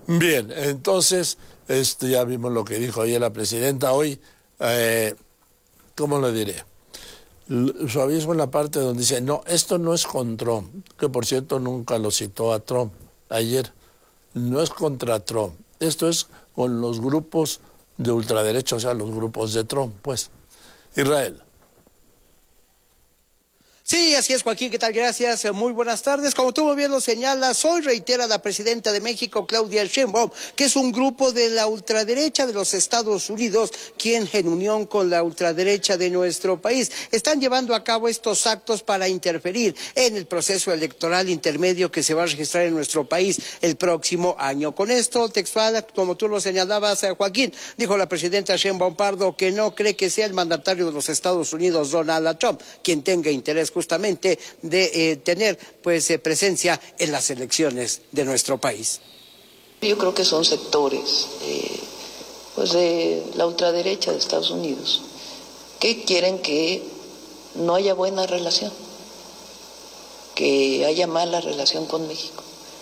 Bien, entonces, ya vimos lo que dijo ayer la presidenta. Hoy, ¿cómo lo diré? Suavismo en la parte donde dice, no, esto no es con Trump, que por cierto nunca lo citó a Trump ayer, no es contra Trump, esto es con los grupos de ultraderecha, o sea, los grupos de Trump, pues. Israel. Sí, así es, Joaquín, ¿qué tal? Gracias, muy buenas tardes. Como tú muy bien lo señalas, hoy reitera la presidenta de México, Claudia Sheinbaum, que es un grupo de la ultraderecha de los Estados Unidos, quien en unión con la ultraderecha de nuestro país están llevando a cabo estos actos para interferir en el proceso electoral intermedio que se va a registrar en nuestro país el próximo año. Con esto, textual, como tú lo señalabas, Joaquín, dijo la presidenta Sheinbaum Pardo que no cree que sea el mandatario de los Estados Unidos, Donald Trump, quien tenga interés justamente de tener presencia en las elecciones de nuestro país. Yo creo que son sectores de la ultraderecha de Estados Unidos que quieren que no haya buena relación, que haya mala relación con México,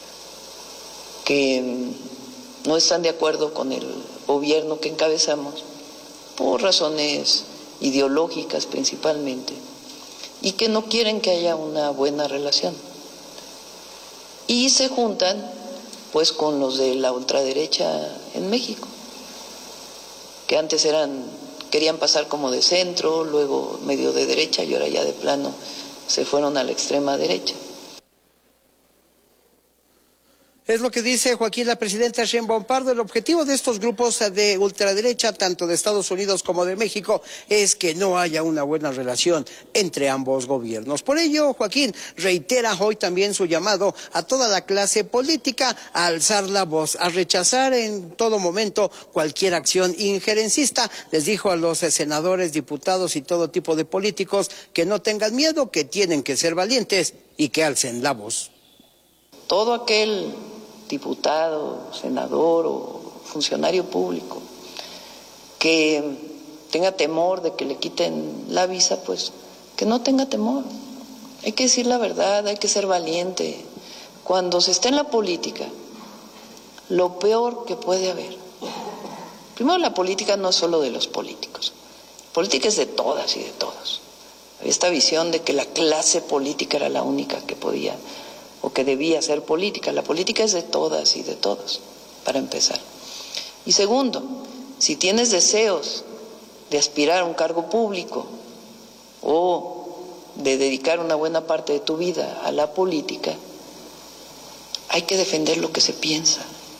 que no están de acuerdo con el gobierno que encabezamos por razones ideológicas principalmente, y que no quieren que haya una buena relación. Y se juntan pues con los de la ultraderecha en México, que antes querían pasar como de centro, luego medio de derecha y ahora ya de plano se fueron a la extrema derecha. Es lo que dice Joaquín la presidenta Sheinbaum Pardo. El objetivo de estos grupos de ultraderecha, tanto de Estados Unidos como de México, es que no haya una buena relación entre ambos gobiernos. Por ello, Joaquín reitera hoy también su llamado a toda la clase política a alzar la voz, a rechazar en todo momento cualquier acción injerencista. Les dijo a los senadores, diputados y todo tipo de políticos que no tengan miedo, que tienen que ser valientes y que alcen la voz. Todo aquel diputado, senador o funcionario público que tenga temor de que le quiten la visa, pues que no tenga temor. Hay que decir la verdad, hay que ser valiente. Cuando se está en la política, lo peor que puede haber, primero, la política no es solo de los políticos, la política es de todas y de todos. Esta visión de que la clase política era la única que podía o que debía hacer política. La política es de todas y de todos, para empezar. Y segundo, si tienes deseos de aspirar a un cargo público o de dedicar una buena parte de tu vida a la política, hay que defender lo que se piensa.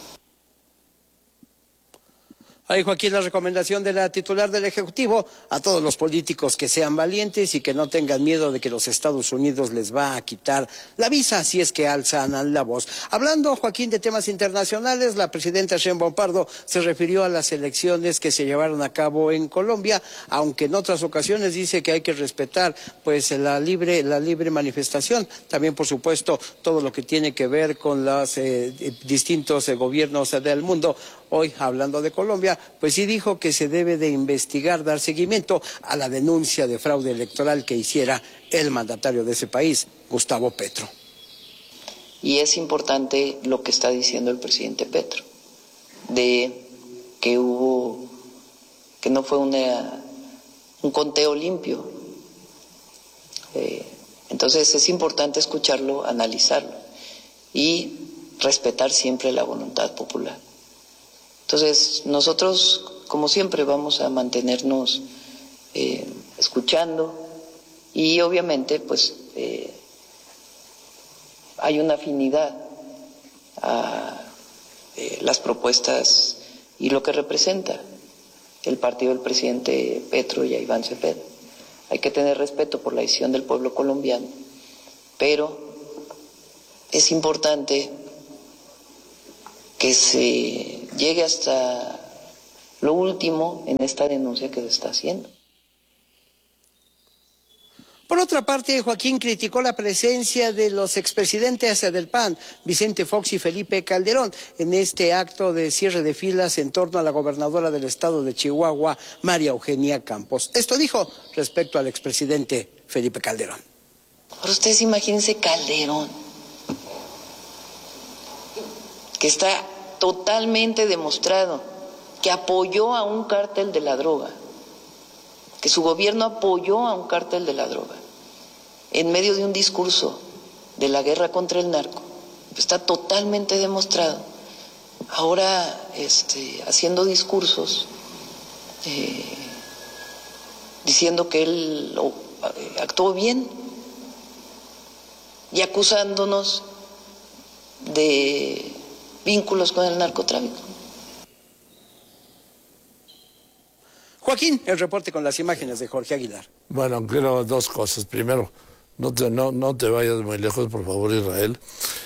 Ahí, Joaquín, la recomendación de la titular del Ejecutivo a todos los políticos que sean valientes y que no tengan miedo de que los Estados Unidos les va a quitar la visa si es que alzan la voz. Hablando, Joaquín, de temas internacionales, la presidenta Sheinbaum Pardo se refirió a las elecciones que se llevaron a cabo en Colombia, aunque en otras ocasiones dice que hay que respetar la libre manifestación. También, por supuesto, todo lo que tiene que ver con los distintos gobiernos del mundo. Hoy, hablando de Colombia, pues sí dijo que se debe de investigar, dar seguimiento a la denuncia de fraude electoral que hiciera el mandatario de ese país, Gustavo Petro. Y es importante lo que está diciendo el presidente Petro, de que no fue un conteo limpio. Entonces es importante escucharlo, analizarlo y respetar siempre la voluntad popular. Entonces, nosotros, como siempre, vamos a mantenernos escuchando y obviamente, pues, hay una afinidad a las propuestas y lo que representa el partido del presidente Petro y a Iván Cepeda. Hay que tener respeto por la decisión del pueblo colombiano, pero es importante que se llegue hasta lo último en esta denuncia que se está haciendo. Por otra parte, Joaquín criticó la presencia de los expresidentes del PAN, Vicente Fox y Felipe Calderón, en este acto de cierre de filas en torno a la gobernadora del estado de Chihuahua, María Eugenia Campos. Esto dijo respecto al expresidente Felipe Calderón. Ahora ustedes imagínense Calderón, que está totalmente demostrado que apoyó a un cártel de la droga, que su gobierno apoyó a un cártel de la droga en medio de un discurso de la guerra contra el narco. Está totalmente demostrado. Ahora haciendo discursos diciendo que él actuó bien y acusándonos de vínculos con el narcotráfico. Joaquín, el reporte con las imágenes de Jorge Aguilar. Bueno, quiero dos cosas. Primero, no te vayas muy lejos, por favor, Israel.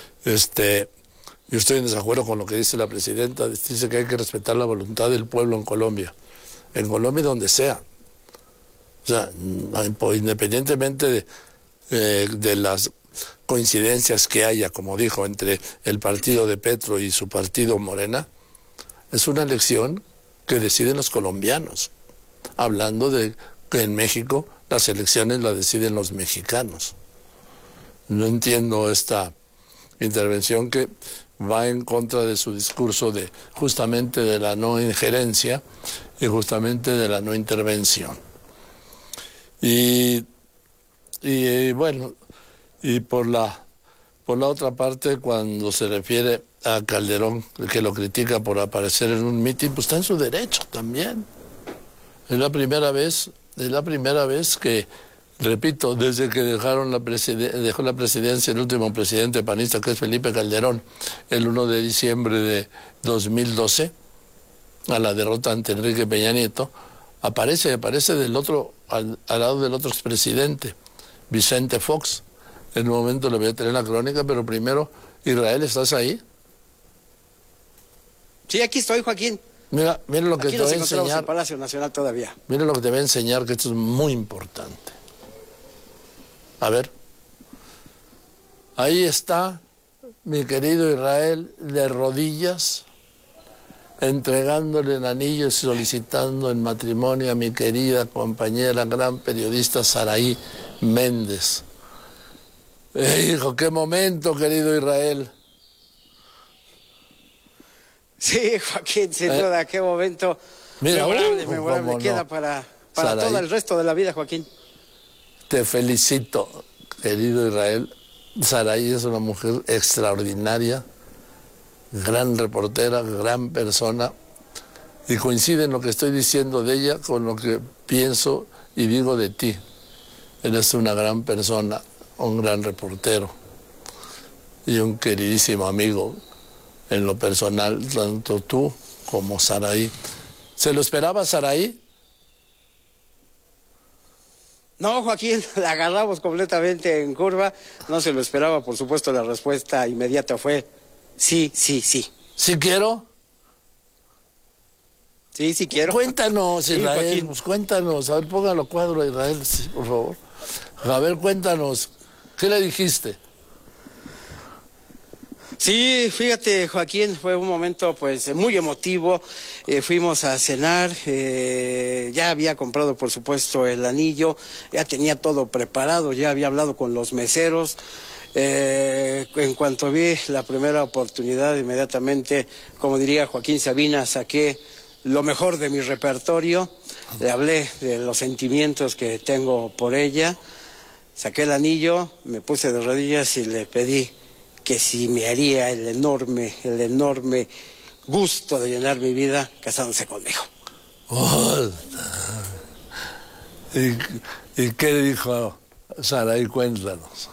Yo estoy en desacuerdo con lo que dice la presidenta. Dice que hay que respetar la voluntad del pueblo en Colombia y donde sea. O sea, independientemente de las coincidencias que haya, como dijo, entre el partido de Petro y su partido Morena, es una elección que deciden los colombianos. Hablando de que en México las elecciones las deciden los mexicanos. No entiendo esta intervención que va en contra de su discurso de justamente de la no injerencia y justamente de la no intervención. Y bueno, y por la otra parte, cuando se refiere a Calderón, que lo critica por aparecer en un mitin, pues está en su derecho también. Es la primera vez que, repito, desde que dejó la presidencia el último presidente panista, que es Felipe Calderón, el 1 de diciembre de 2012, a la derrota ante Enrique Peña Nieto, aparece del otro, al lado del otro expresidente, Vicente Fox. En un momento le voy a tener la crónica, pero primero, Israel, ¿estás ahí? Sí, aquí estoy, Joaquín. Mira lo que aquí te voy a encontramos enseñar. en Palacio Nacional todavía. Mira lo que te voy a enseñar, que esto es muy importante. A ver. Ahí está mi querido Israel de rodillas, entregándole el anillo y solicitando en matrimonio a mi querida compañera, gran periodista Saraí Méndez. Hijo, qué momento, querido Israel. Sí, Joaquín, sin duda, qué momento. Mira, memorable queda para todo el resto de la vida, Joaquín. Te felicito, querido Israel. Saraí es una mujer extraordinaria, gran reportera, gran persona, y coincide en lo que estoy diciendo de ella con lo que pienso y digo de ti. Eres una gran persona, un gran reportero y un queridísimo amigo en lo personal, tanto tú como Saraí. ¿Se lo esperaba Saraí? No, Joaquín, la agarramos completamente en curva. No se lo esperaba, por supuesto, la respuesta inmediata fue sí, sí, sí. ¿Sí quiero? Sí, sí quiero. Cuéntanos, Israel, Sí, pues cuéntanos. A ver, póngalo cuadro a Israel, sí, por favor. A ver, cuéntanos. ¿Qué le dijiste? Sí, fíjate, Joaquín, fue un momento pues muy emotivo. Fuimos a cenar, ya había comprado por supuesto el anillo, ya tenía todo preparado, ya había hablado con los meseros. En cuanto vi la primera oportunidad, inmediatamente, como diría Joaquín Sabina, saqué lo mejor de mi repertorio, le hablé de los sentimientos que tengo por ella, saqué el anillo, me puse de rodillas y le pedí que si me haría el enorme gusto de llenar mi vida casándose conmigo. Oh, ¿y qué dijo Saraí? Cuéntanos.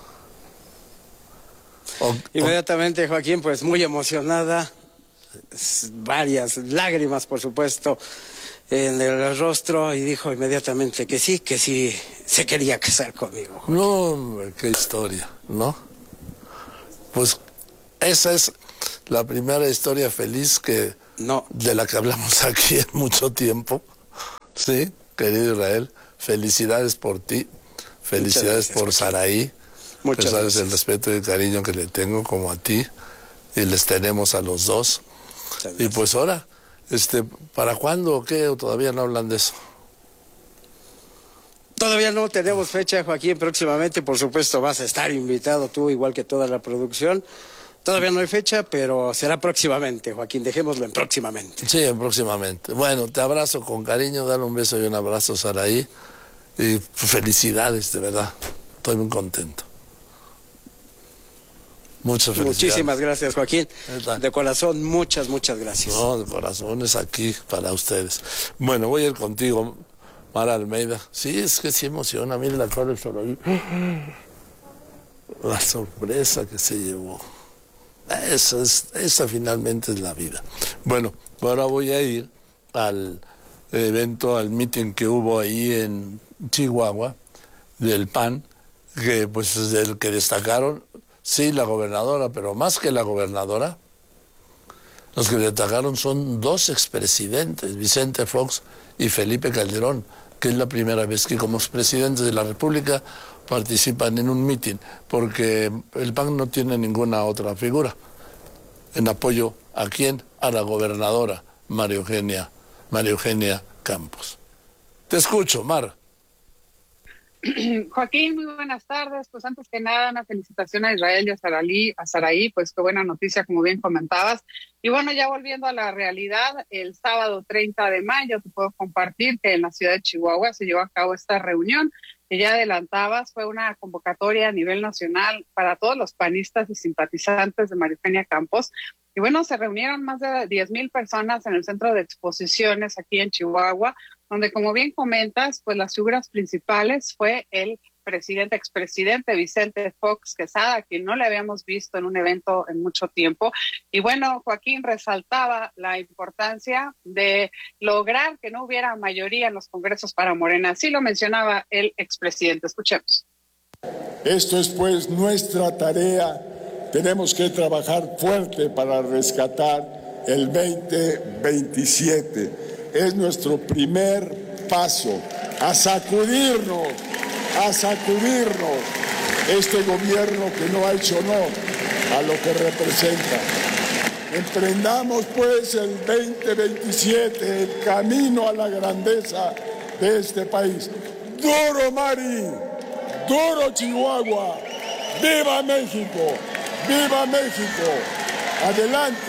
Inmediatamente, Joaquín, pues muy emocionada, varias lágrimas, por supuesto, en el rostro, y dijo inmediatamente que sí se quería casar conmigo. No, qué historia, ¿no? Pues esa es la primera historia feliz de la que hablamos aquí en mucho tiempo. Sí, querido Israel, felicidades por ti, felicidades por Saraí. Muchas gracias. Sabes el respeto y el cariño que le tengo como a ti y les tenemos a los dos. Y pues ahora, ¿para cuándo o qué? ¿O todavía no hablan de eso? Todavía no tenemos fecha, Joaquín. Próximamente, por supuesto, vas a estar invitado tú, igual que toda la producción. Todavía no hay fecha, pero será próximamente, Joaquín, dejémoslo en próximamente. Sí, próximamente. Bueno, te abrazo con cariño, dale un beso y un abrazo, Saraí, y felicidades, de verdad, estoy muy contento. Muchas felicidades. Muchísimas gracias, Joaquín. De corazón, muchas gracias. No, de corazón es aquí para ustedes. Bueno, voy a ir contigo, Mara Almeida. Sí, es que sí emociona. Mira la cara de Saraí. La sorpresa que se llevó. Esa finalmente es la vida. Bueno, ahora voy a ir al evento, al meeting que hubo ahí en Chihuahua, del PAN, que pues del que destacaron, sí, la gobernadora, pero más que la gobernadora, los que destacaron son dos expresidentes, Vicente Fox y Felipe Calderón, que es la primera vez que como expresidentes de la República participan en un mitin, porque el PAN no tiene ninguna otra figura en apoyo a quién, a la gobernadora María Eugenia Campos. Te escucho, Mar. Joaquín, muy buenas tardes. Pues antes que nada, una felicitación a Israel y a Saraí, pues qué buena noticia, como bien comentabas. Y bueno, ya volviendo a la realidad, el sábado 30 de mayo te puedo compartir que en la ciudad de Chihuahua se llevó a cabo esta reunión que ya adelantabas, fue una convocatoria a nivel nacional para todos los panistas y simpatizantes de María Eugenia Campos. Y bueno, se reunieron más de 10,000 personas en el centro de exposiciones aquí en Chihuahua, donde, como bien comentas, pues las figuras principales fue el expresidente Vicente Fox Quesada, quien no le habíamos visto en un evento en mucho tiempo. Y bueno, Joaquín resaltaba la importancia de lograr que no hubiera mayoría en los congresos para Morena. Así lo mencionaba el expresidente. Escuchemos. Esto es pues nuestra tarea. Tenemos que trabajar fuerte para rescatar el 2027. Es nuestro primer paso a sacudirnos este gobierno que no ha hecho honor a lo que representa. Emprendamos pues el 2027, el camino a la grandeza de este país. ¡Duro, Mari! ¡Duro, Chihuahua! ¡Viva México! ¡Viva México! ¡Adelante!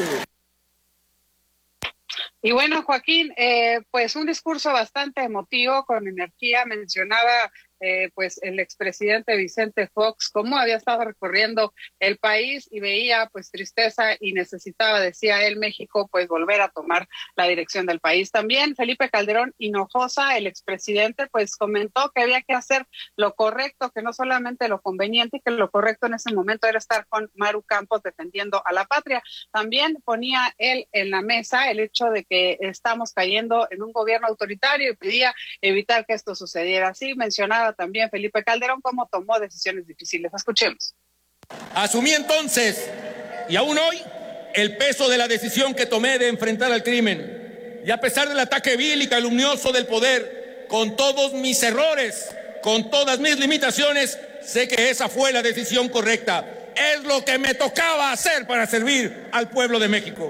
Y bueno, Joaquín, pues un discurso bastante emotivo, con energía. Mencionaba pues el expresidente Vicente Fox cómo había estado recorriendo el país y veía pues tristeza y necesitaba, decía él, México pues volver a tomar la dirección del país. También Felipe Calderón Hinojosa, el expresidente, pues comentó que había que hacer lo correcto, que no solamente lo conveniente, y que lo correcto en ese momento era estar con Maru Campos defendiendo a la patria. También ponía él en la mesa el hecho de que estamos cayendo en un gobierno autoritario y pedía evitar que esto sucediera. Así mencionaba también Felipe Calderón cómo tomó decisiones difíciles. Escuchemos. Asumí entonces, y aún hoy, el peso de la decisión que tomé de enfrentar al crimen. Y a pesar del ataque vil y calumnioso del poder, con todos mis errores, con todas mis limitaciones, sé que esa fue la decisión correcta. Es lo que me tocaba hacer para servir al pueblo de México.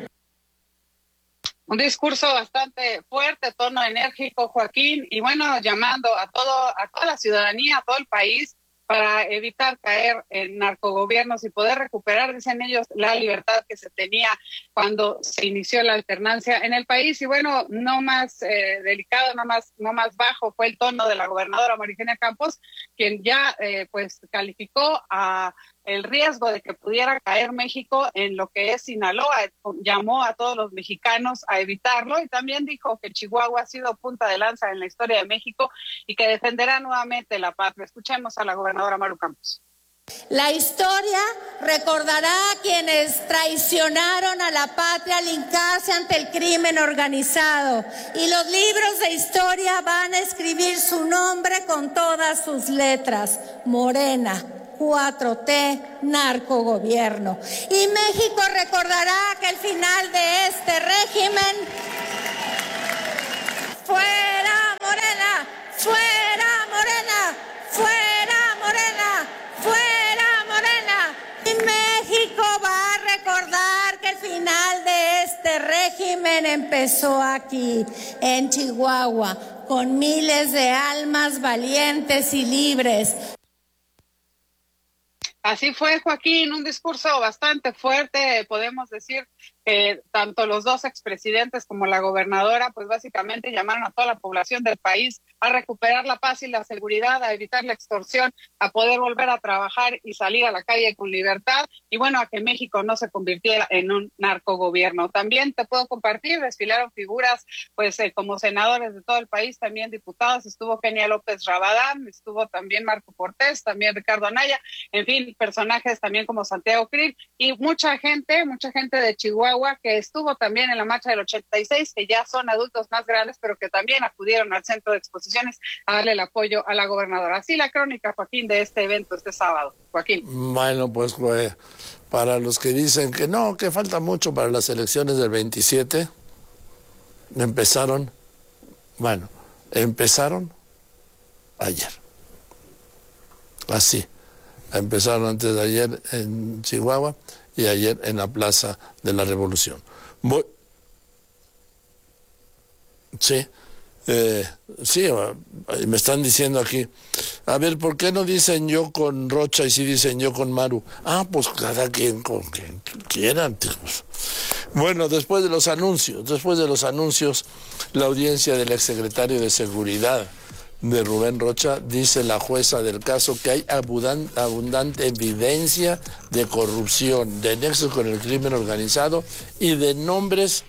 Un discurso bastante fuerte, tono enérgico, Joaquín, y bueno, llamando a toda la ciudadanía, a todo el país, para evitar caer en narcogobiernos y poder recuperar, dicen ellos, la libertad que se tenía cuando se inició la alternancia en el país. Y bueno, no más delicado, no más bajo fue el tono de la gobernadora María Eugenia Campos, quien ya pues calificó a el riesgo de que pudiera caer México en lo que es Sinaloa. Llamó a todos los mexicanos a evitarlo y también dijo que Chihuahua ha sido punta de lanza en la historia de México y que defenderá nuevamente la patria. Escuchemos a la gobernadora Maru Campos. La historia recordará a quienes traicionaron a la patria al hincarse ante el crimen organizado, y los libros de historia van a escribir su nombre con todas sus letras: Morena, 4T, narcogobierno. Y México recordará que el final de este régimen, fuera Morena, fuera Morena, fuera Morena, fuera Morena. Y México va a recordar que el final de este régimen empezó aquí, en Chihuahua, con miles de almas valientes y libres. Así fue, Joaquín, un discurso bastante fuerte, podemos decir que tanto los dos expresidentes como la gobernadora, pues básicamente llamaron a toda la población del país a recuperar la paz y la seguridad, a evitar la extorsión, a poder volver a trabajar y salir a la calle con libertad, y bueno, a que México no se convirtiera en un narcogobierno. También te puedo compartir, desfilaron figuras, pues como senadores de todo el país, también diputados, estuvo Kenia López Rabadán, estuvo también Marco Cortés, también Ricardo Anaya, en fin, personajes también como Santiago Krill, y mucha gente de Chihuahua que estuvo también en la marcha del 86, que ya son adultos más grandes, pero que también acudieron al centro de exposiciones a darle el apoyo a la gobernadora. Así la crónica, Joaquín, de este evento este sábado. Joaquín. Bueno, pues para los que dicen que no, que falta mucho para las elecciones del 27, empezaron ayer. Así. Empezaron antes de ayer en Chihuahua y ayer en la Plaza de la Revolución. Sí, me están diciendo aquí, a ver, ¿por qué no dicen yo con Rocha y sí dicen yo con Maru? Pues cada quien con quien quieran. Pues. Bueno, después de los anuncios, la audiencia del exsecretario de Seguridad de Rubén Rocha, dice la jueza del caso que hay abundante evidencia de corrupción, de nexos con el crimen organizado y de nombres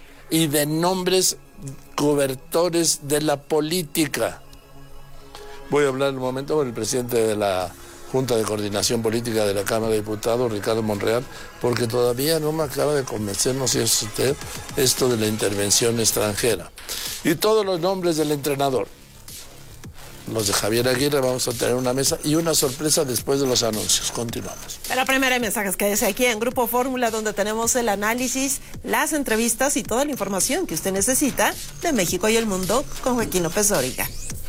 cobertores de la política. Voy a hablar un momento con el presidente de la Junta de Coordinación Política de la Cámara de Diputados, Ricardo Monreal, porque todavía no me acaba de convencer, no sé si es usted, esto de la intervención extranjera. Y todos los nombres del entrenador. Los de Javier Aguirre, vamos a tener una mesa y una sorpresa después de los anuncios. Continuamos. Pero primero hay mensajes, quédese aquí en Grupo Fórmula, donde tenemos el análisis, las entrevistas y toda la información que usted necesita de México y el mundo con Joaquín López Dóriga.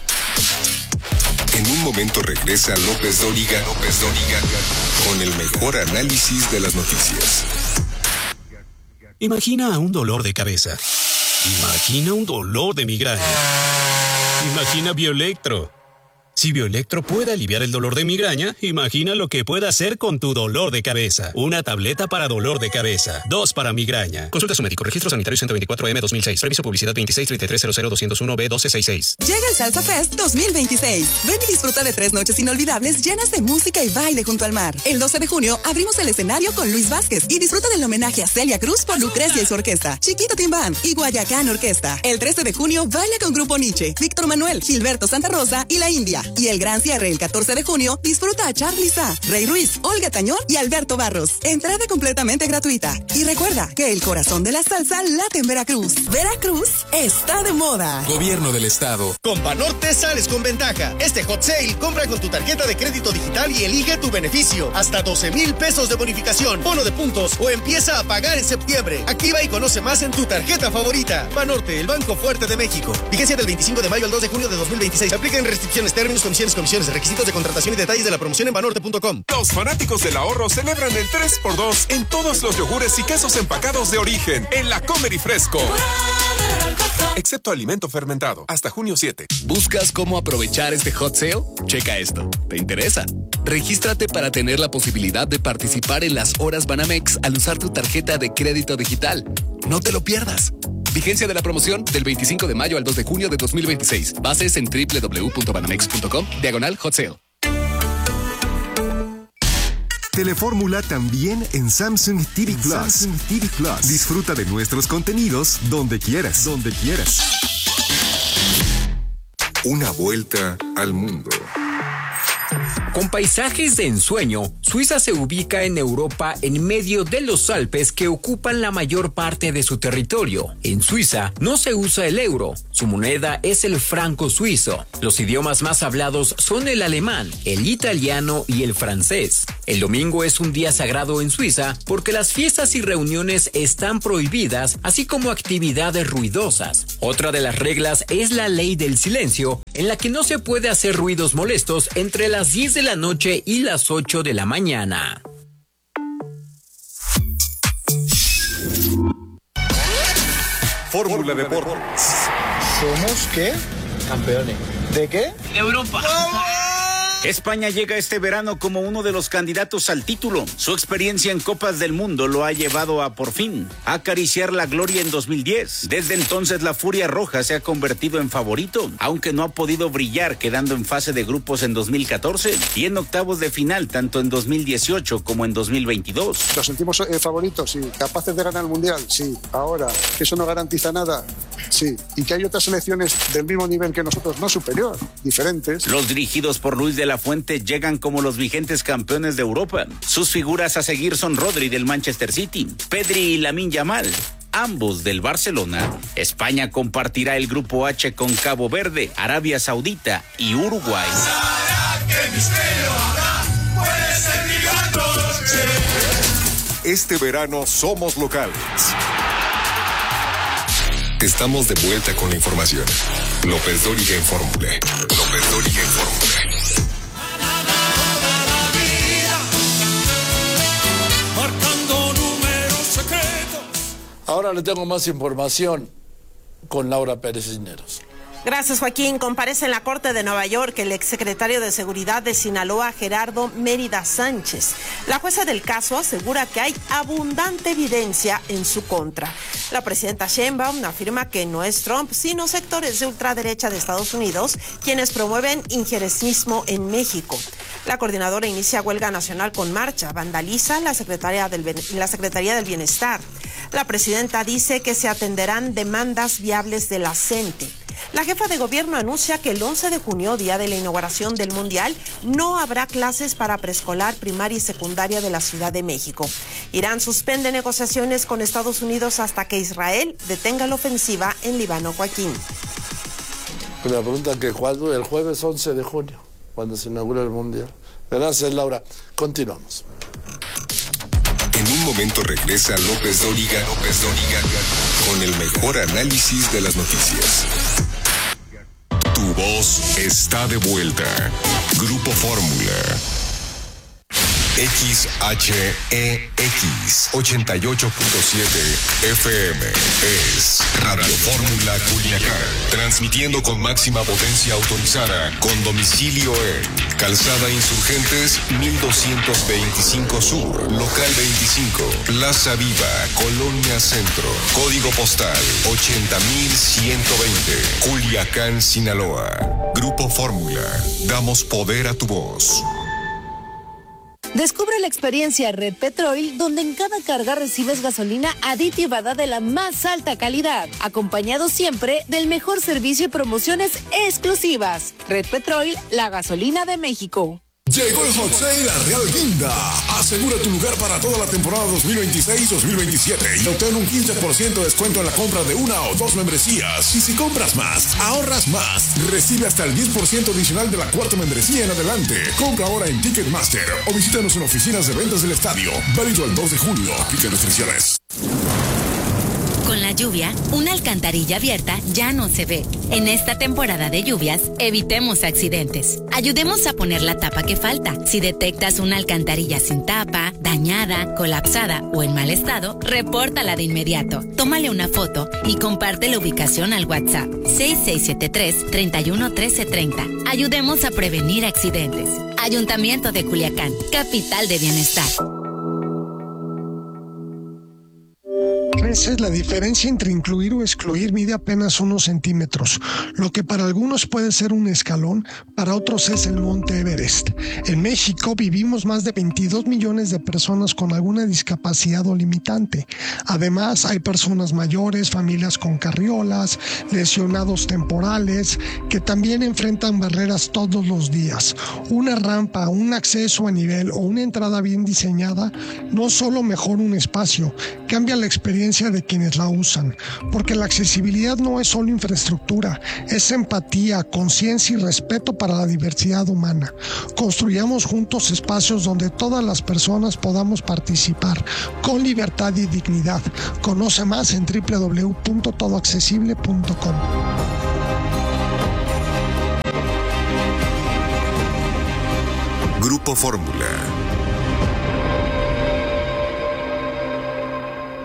En un momento regresa López Dóriga con el mejor análisis de las noticias. Imagina un dolor de cabeza. Imagina un dolor de migraña. Imagina Bioelectro. Si Bioelectro puede aliviar el dolor de migraña, imagina lo que puede hacer con tu dolor de cabeza. Una tableta para dolor de cabeza, 2 para migraña. Consulta a su médico. Registro sanitario 124M 2006. Reviso publicidad 2633000201B1266. Llega el Salsa Fest 2026. Ven y disfruta de 3 noches inolvidables llenas de música y baile junto al mar. El 12 de junio abrimos el escenario con Luis Vázquez y disfruta del homenaje a Celia Cruz por Lucrecia y su orquesta, Chiquito Tim Band y Guayacán Orquesta. El 13 de junio baila con Grupo Nietzsche, Víctor Manuel, Gilberto Santa Rosa y La India. Y el gran cierre el 14 de junio, disfruta a Charly Sa, Rey Ruiz, Olga Tañón y Alberto Barros. Entrada completamente gratuita. Y recuerda que el corazón de la salsa late en Veracruz. Veracruz está de moda. Gobierno del Estado. Con Banorte sales con ventaja. Este hot sale, compra con tu tarjeta de crédito digital y elige tu beneficio. Hasta 12,000 pesos de bonificación, bono de puntos o empieza a pagar en septiembre. Activa y conoce más en tu tarjeta favorita. Banorte, el banco fuerte de México. Vigencia del 25 de mayo al 2 de junio de 2026. Aplican restricciones, términos, comisiones, requisitos de contratación y detalles de la promoción en banorte.com. Los fanáticos del ahorro celebran el 3x2 en todos los yogures y quesos empacados de origen en la Comer y Fresco. Excepto alimento fermentado, hasta junio 7. ¿Buscas cómo aprovechar este hot sale? Checa esto. ¿Te interesa? Regístrate para tener la posibilidad de participar en las horas Banamex al usar tu tarjeta de crédito digital. No te lo pierdas. Vigencia de la promoción del 25 de mayo al 2 de junio de 2026. Bases en www.banamex.com/hot sale. Telefórmula también en Samsung TV Plus. Disfruta de nuestros contenidos donde quieras. Una vuelta al mundo. Con paisajes de ensueño, Suiza se ubica en Europa en medio de los Alpes que ocupan la mayor parte de su territorio. En Suiza no se usa el euro, su moneda es el franco suizo. Los idiomas más hablados son el alemán, el italiano y el francés. El domingo es un día sagrado en Suiza porque las fiestas y reuniones están prohibidas, así como actividades ruidosas. Otra de las reglas es la ley del silencio, en la que no se puede hacer ruidos molestos entre las 10 de la noche y las 8 de la mañana. Fórmula Deportes. ¿Somos qué? Campeones. ¿De qué? De Europa. ¡Vamos! España llega este verano como uno de los candidatos al título. Su experiencia en Copas del Mundo lo ha llevado a, por fin, acariciar la gloria en 2010. Desde entonces la Furia Roja se ha convertido en favorito, aunque no ha podido brillar, quedando en fase de grupos en 2014 y en octavos de final tanto en 2018 como en 2022. ¿Nos sentimos favoritos? Sí. ¿Capaces de ganar el Mundial? Sí. Ahora, ¿que eso no garantiza nada? Sí. ¿Y que hay otras selecciones del mismo nivel que nosotros, no superior, diferentes? Los dirigidos por Luis de la Fuente llegan como los vigentes campeones de Europa. Sus figuras a seguir son Rodri del Manchester City, Pedri y Lamine Yamal, ambos del Barcelona. España compartirá el grupo H con Cabo Verde, Arabia Saudita y Uruguay. Este verano somos locales. Estamos de vuelta con la información. López Dóriga en Fórmula. López Dóriga en Fórmula. Ahora le tengo más información con Laura Pérez Cisneros. Gracias, Joaquín. Comparece en la Corte de Nueva York el exsecretario de Seguridad de Sinaloa, Gerardo Mérida Sánchez. La jueza del caso asegura que hay abundante evidencia en su contra. La presidenta Sheinbaum afirma que no es Trump, sino sectores de ultraderecha de Estados Unidos quienes promueven injerencismo en México. La coordinadora inicia huelga nacional con marcha, vandaliza la Secretaría del Bienestar. La presidenta dice que se atenderán demandas viables de la CENTE. La jefa de gobierno anuncia que el 11 de junio, día de la inauguración del Mundial, no habrá clases para preescolar, primaria y secundaria de la Ciudad de México. Irán suspende negociaciones con Estados Unidos hasta que Israel detenga la ofensiva en Líbano. Joaquín. Me preguntan que cuándo, el jueves 11 de junio, cuando se inaugura el Mundial. Gracias, Laura. Continuamos. En un momento regresa López Dóriga con el mejor análisis de las noticias. Tu voz está de vuelta. Grupo Fórmula. XHEX 88.7 FM es Radio Fórmula Culiacán, transmitiendo con máxima potencia autorizada, con domicilio en Calzada Insurgentes 1225 Sur, Local 25, Plaza Viva, Colonia Centro, Código Postal 80120, Culiacán, Sinaloa. Grupo Fórmula, damos poder a tu voz. Descubre la experiencia Red Petrol, donde en cada carga recibes gasolina aditivada de la más alta calidad, acompañado siempre del mejor servicio y promociones exclusivas. Red Petrol, la gasolina de México. Llegó el Hot Sale a Real Guinda. Asegura tu lugar para toda la temporada 2026-2027 y obtén un 15% de descuento en la compra de una o dos membresías. Y si compras más, ahorras más. Recibe hasta el 10% adicional de la cuarta membresía en adelante. Compra ahora en Ticketmaster o visítanos en oficinas de ventas del estadio. Válido el 2 de julio. Aplica restricciones. Con la lluvia, una alcantarilla abierta ya no se ve. En esta temporada de lluvias, evitemos accidentes. Ayudemos a poner la tapa que falta. Si detectas una alcantarilla sin tapa, dañada, colapsada o en mal estado, repórtala de inmediato. Tómale una foto y comparte la ubicación al WhatsApp 6673-311330. Ayudemos a prevenir accidentes. Ayuntamiento de Culiacán, capital de bienestar. Esa es la diferencia entre incluir o excluir. Mide apenas unos centímetros. Lo que para algunos puede ser un escalón, para otros es el Monte Everest. En México vivimos más de 22 millones de personas con alguna discapacidad o limitante. Además, hay personas mayores, familias con carriolas, lesionados temporales, que también enfrentan barreras todos los días. Una rampa, un acceso a nivel o una entrada bien diseñada no solo mejora un espacio, cambia la experiencia de quienes la usan, porque la accesibilidad no es solo infraestructura, es empatía, conciencia y respeto para la diversidad humana. Construyamos juntos espacios donde todas las personas podamos participar con libertad y dignidad. Conoce más en www.todoaccesible.com. Grupo Fórmula.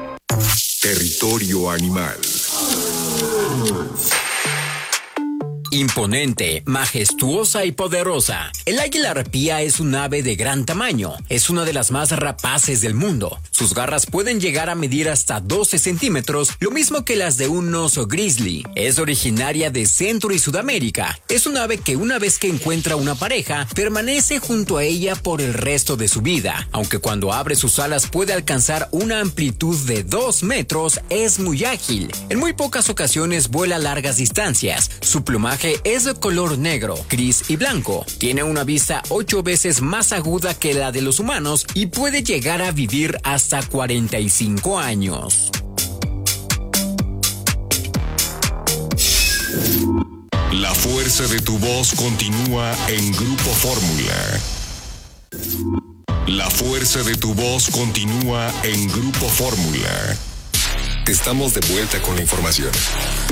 Territorio Animal. Imponente, majestuosa y poderosa. El águila arpía es un ave de gran tamaño. Es una de las más rapaces del mundo. Sus garras pueden llegar a medir hasta 12 centímetros, lo mismo que las de un oso grizzly. Es originaria de Centro y Sudamérica. Es un ave que una vez que encuentra una pareja, permanece junto a ella por el resto de su vida. Aunque cuando abre sus alas puede alcanzar una amplitud de 2 metros, es muy ágil. En muy pocas ocasiones vuela a largas distancias. Su plumaje es de color negro, gris y blanco. Tiene una vista 8 veces más aguda que la de los humanos y puede llegar a vivir hasta 45 años. La fuerza de tu voz continúa en Grupo Fórmula. La fuerza de tu voz continúa en Grupo Fórmula. Estamos de vuelta con la información.